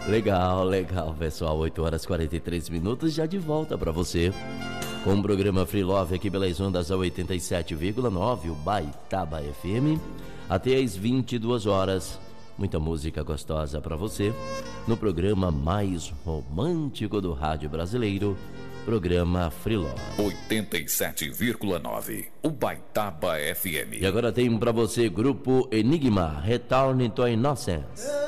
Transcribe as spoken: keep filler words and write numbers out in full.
Legal, legal, pessoal. oito horas e quarenta e três minutos, já de volta pra você. Com o programa Free Love aqui pelas ondas a oitenta e sete vírgula nove, o Baitaba F M. Até às vinte e duas horas. Muita música gostosa pra você. No programa mais romântico do rádio brasileiro, programa Free Love. oitenta e sete vírgula nove, o Baitaba F M. E agora tem pra você, Grupo Enigma, Return to Innocence.